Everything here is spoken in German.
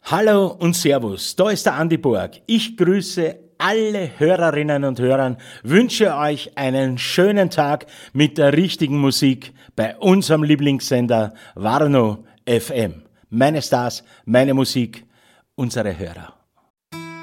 Hallo und Servus, da ist der Andi Borg. Ich grüße alle Hörerinnen und Hörer, wünsche euch einen schönen Tag mit der richtigen Musik bei unserem Lieblingssender Warnow FM. Meine Stars, meine Musik, unsere Hörer.